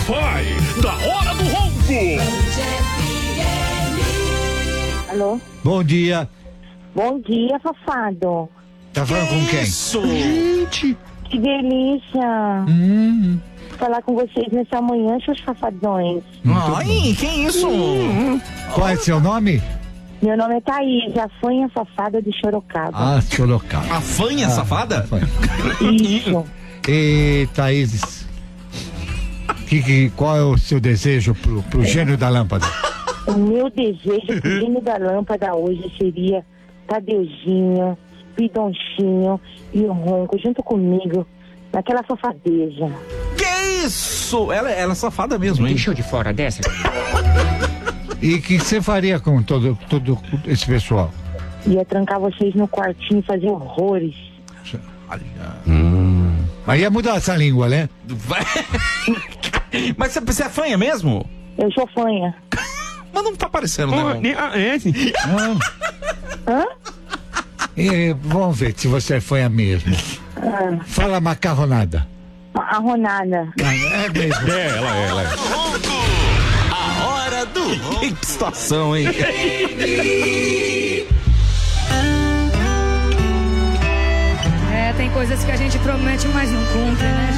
Wi-Fi da Hora do Ronco. Alô? Bom dia. Bom dia, safado. Tá falando com quem? Isso! Gente. Que delícia. Falar com vocês nessa manhã, seus safadões. Ai, que isso? Qual é seu nome? Meu nome é Thaís, a fanha safada de Sorocaba. Ah, Sorocaba. A fanha safada? Isso. E Thaís, qual é o seu desejo pro gênio da lâmpada? O meu desejo pro gênio da lâmpada hoje seria Tadeuzinho, Pidonchinho e o Ronco junto comigo, naquela safadeza. Que isso? Ela é safada mesmo, hein? Deixou de fora dessa? E o que você faria com todo esse pessoal? Ia trancar vocês no quartinho e fazer horrores. Mas ia mudar essa língua, né? Mas você é fanha mesmo? Eu sou fanha. Mas não tá parecendo, né? Hã? Vamos ver se você é fanha mesmo. Fala macarronada. Arronada. É mesmo. Ela é. A Hora do Ronco. Que situação, hein? Tem coisas que a gente promete, mas não cumpre, né,